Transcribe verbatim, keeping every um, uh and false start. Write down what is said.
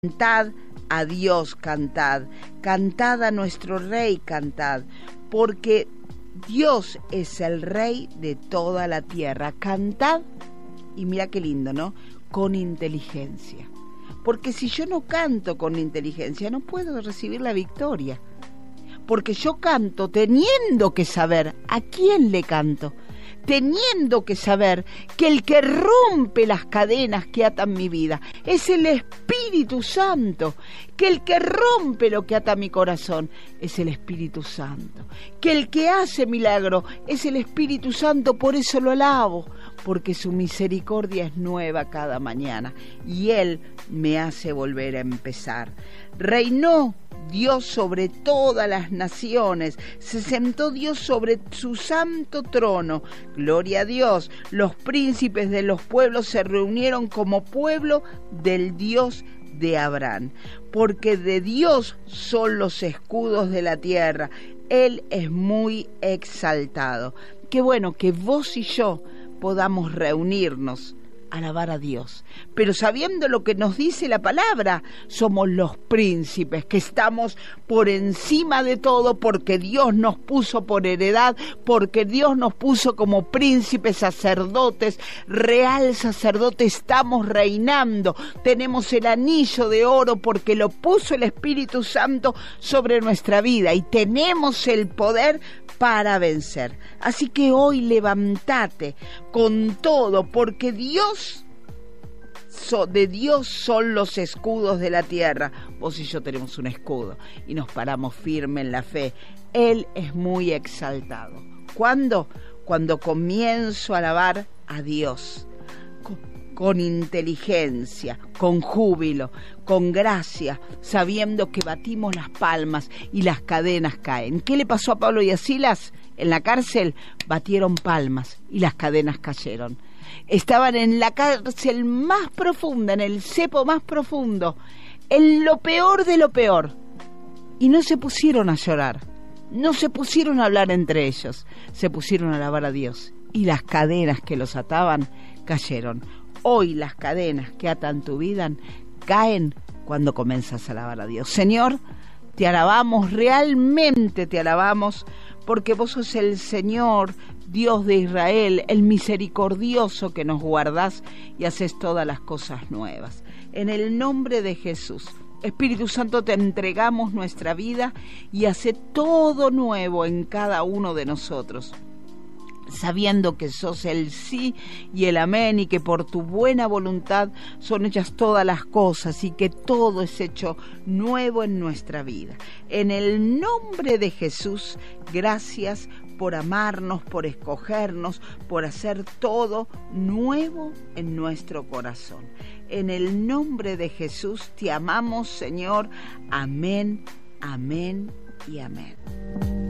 Cantad a Dios, cantad, cantad a nuestro Rey, cantad, porque Dios es el Rey de toda la tierra. Cantad, y mira qué lindo, ¿no? Con inteligencia. Porque si yo no canto con inteligencia, no puedo recibir la victoria. Porque yo canto teniendo que saber a quién le canto, teniendo que saber que el que rompe las cadenas que atan mi vida es el Espíritu Santo, que el que rompe lo que ata mi corazón es el Espíritu Santo, que el que hace milagro es el Espíritu Santo. Por eso lo alabo, porque su misericordia es nueva cada mañana y Él me hace volver a empezar. Reinó Dios sobre todas las naciones, se sentó Dios sobre su santo trono. Gloria a Dios, los príncipes de los pueblos se reunieron como pueblo del Dios de Abraham, porque de Dios son los escudos de la tierra, Él es muy exaltado. Qué bueno que vos y yo podamos reunirnos, alabar a Dios, pero sabiendo lo que nos dice la palabra, somos los príncipes, que estamos por encima de todo, porque Dios nos puso por heredad, porque Dios nos puso como príncipes, sacerdotes, real sacerdote, estamos reinando, tenemos el anillo de oro porque lo puso el Espíritu Santo sobre nuestra vida y tenemos el poder para vencer. Así que hoy levántate con todo, porque Dios, so, de Dios son los escudos de la tierra. Vos y yo tenemos un escudo y nos paramos firme en la fe. Él es muy exaltado. ¿Cuándo? Cuando comienzo a alabar a Dios con inteligencia, con júbilo, con gracia, sabiendo que batimos las palmas y las cadenas caen. ¿Qué le pasó a Pablo y a Silas? En la cárcel batieron palmas y las cadenas cayeron. Estaban en la cárcel más profunda, en el cepo más profundo, en lo peor de lo peor, y no se pusieron a llorar, no se pusieron a hablar entre ellos, se pusieron a alabar a Dios, y las cadenas que los ataban cayeron. Hoy las cadenas que atan tu vida caen cuando comienzas a alabar a Dios. Señor, te alabamos, realmente te alabamos, porque vos sos el Señor, Dios de Israel, el misericordioso que nos guardás y haces todas las cosas nuevas. En el nombre de Jesús, Espíritu Santo, te entregamos nuestra vida y hace todo nuevo en cada uno de nosotros, sabiendo que sos el sí y el amén, y que por tu buena voluntad son hechas todas las cosas y que todo es hecho nuevo en nuestra vida. En el nombre de Jesús, gracias por amarnos, por escogernos, por hacer todo nuevo en nuestro corazón. En el nombre de Jesús te amamos, Señor. Amén, amén y amén.